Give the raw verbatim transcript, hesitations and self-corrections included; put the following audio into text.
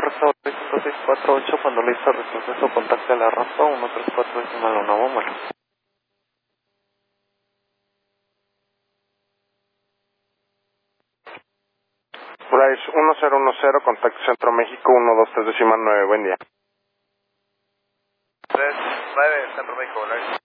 Puerto cinco seis cuatro ocho, cuando listo retroceso, contacte a la rampa uno tres cuatro decimal uno, vámonos. Bryce uno cero uno cero, contacto Centro México uno dos tres decimal nueve, buen día. tres nueve, Centro México, Bryce.